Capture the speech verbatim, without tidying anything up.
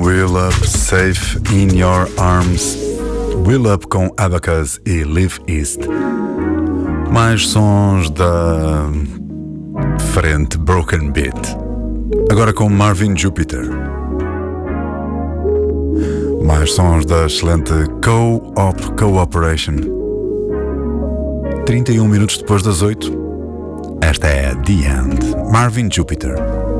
Will Up, Safe in Your Arms. Will Up com Abacus e Live East. Mais sons da frente Broken Beat. Agora com Marvin Jupiter. Mais sons da excelente Co-op Cooperation. trinta e um minutos depois das oito. Esta é The End. Marvin Jupiter.